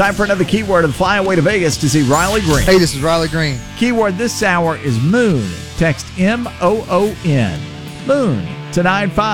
Time for another keyword and fly away to Vegas to see Riley Green. Hey, this is Riley Green. Keyword this hour is moon. Text MOON. Moon to 95.